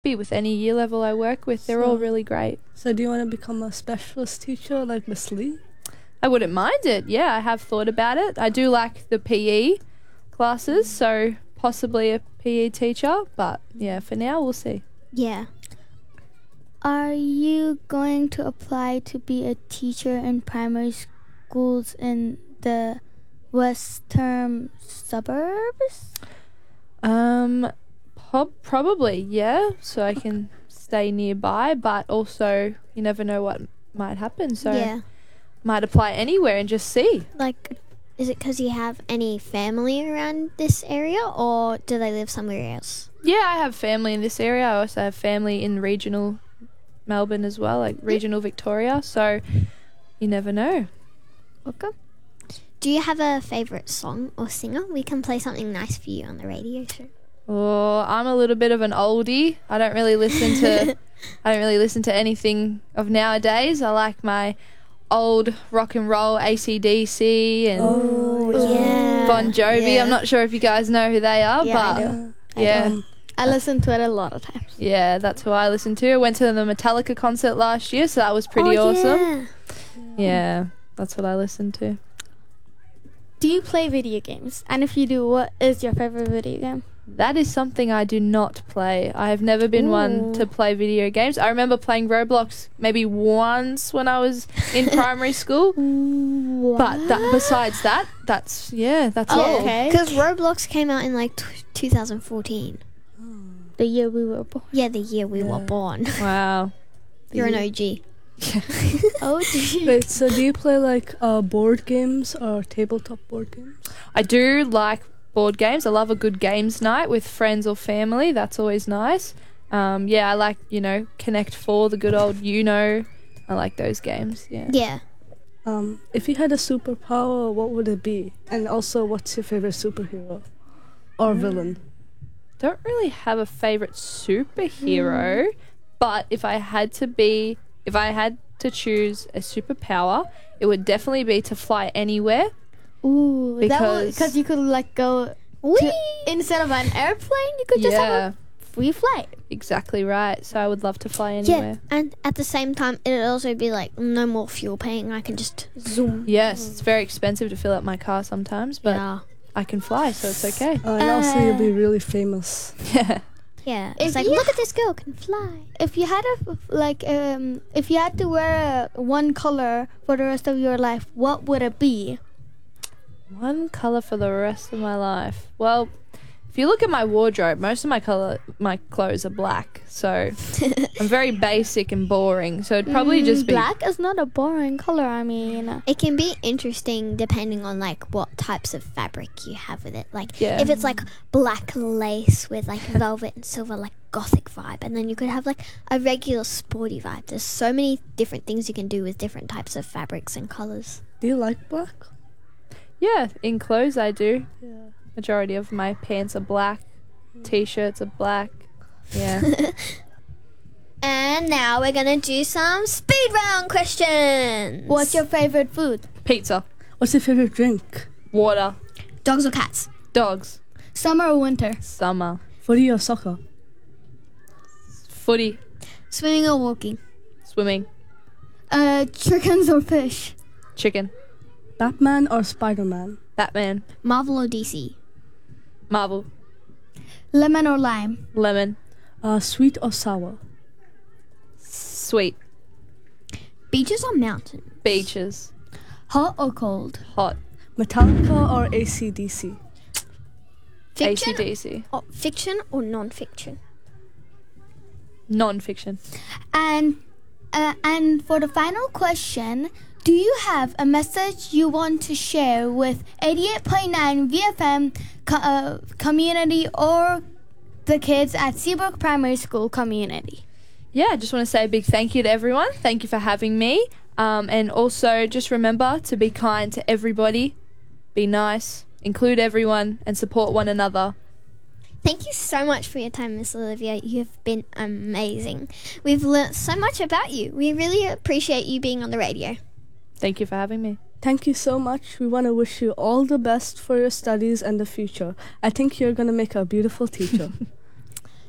Be with any year level I work with. They're all really great. So do you want to become a specialist teacher like Miss Lee? I wouldn't mind it. Yeah, I have thought about it. I do like the PE classes, so possibly a PE teacher. But yeah, for now, we'll see. Yeah. Are you going to apply to be a teacher in primary schools in the western suburbs? Probably, yeah. So I can stay nearby, but also you never know what might happen. So Yeah. might apply anywhere and just see. Like, is it because you have any family around this area, or do they live somewhere else? Yeah, I have family in this area. I also have family in regional Melbourne as well, like regional Victoria. So you never know. Okay. Do you have a favourite song or singer? We can play something nice for you on the radio show. Oh, I'm a little bit of an oldie. I don't really listen to anything of nowadays. I like my old rock and roll AC/DC and Yeah. Bon Jovi. Yeah. I'm not sure if you guys know who they are, Yeah, I but do. yeah. I listen to it a lot of times. Yeah, that's who I listen to. I went to the Metallica concert last year, so that was pretty awesome. Yeah. Yeah, that's what I listened to. Do you play video games? And if you do, what is your favorite video game? That is something I do not play. I have never been one to play video games. I remember playing Roblox maybe once when I was in primary school. But besides that, that's it. Okay. Because Roblox came out in like 2014. The year we were born. Yeah, the year we were born. Wow. You're an OG. Oh, Wait, so do you play like board games or tabletop board games? I do like board games. I love a good games night with friends or family. That's always nice. Yeah, I like, Connect 4, the good old I like those games, yeah. Yeah. If you had a superpower, what would it be? And also, what's your favorite superhero or villain? Don't really have a favorite superhero, but if I had to choose a superpower, it would definitely be to fly anywhere. Ooh, Because- because you could like go instead of an airplane, you could just have a free flight. Exactly right. So I would love to fly Yeah, anywhere. and at the same time, it'd also be like no more fuel paying. I can just zoom. Yes, it's very expensive to fill up my car sometimes, but Yeah. I can fly, so it's okay. And also, you'll be really famous. Yeah. Yeah. If It's like, you- look at this girl can fly. If you had if you had to wear one color for the rest of your life, what would it be? One color for the rest of my life. Well, if you look at my wardrobe, most of my clothes are black. So I'm very basic and boring. So it'd probably just be Black is not a boring color. I mean, It can be interesting depending on like what types of fabric you have with it. Like Yeah. if it's like black lace with like velvet and silver, like gothic vibe, and then you could have like a regular sporty vibe. There's so many different things you can do with different types of fabrics and colors. Do you like black? Yeah, in clothes I do. Yeah. Majority of my pants are black. T-shirts are black. Yeah. And now we're gonna do some speed round questions. what's your favorite food? Pizza. What's your favorite drink? Water. Dogs or cats? Dogs. Summer or winter? Summer. Footy or soccer? Footy. Swimming or walking? Swimming. Chickens or fish? Chicken. Batman or Spider-Man? Batman. Marvel or DC? Marvel. Lemon or lime? Lemon. Sweet or sour? Sweet. Beaches or mountain? Beaches. Hot or cold? Hot. Metallica or AC/DC? Fiction AC/DC. or fiction or non-fiction? Non-fiction. And for the final question, do you have a message you want to share with 88.9 VFM community or the kids at Seabrook Primary School community? Yeah, I just want to say a big thank you to everyone. Thank you for having me. And also just remember to be kind to everybody, be nice, include everyone, and support one another. Thank you so much for your time, Miss Olivia. You've been amazing. We've learnt so much about you. We really appreciate you being on the radio. Thank you for having me. Thank you so much. We want to wish you all the best for your studies and the future. I think you're going to make a beautiful teacher.